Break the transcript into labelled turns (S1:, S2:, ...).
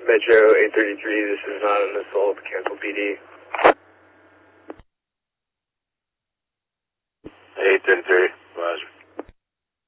S1: Metro 833, this is not an assault, cancel PD.
S2: 833, Roger.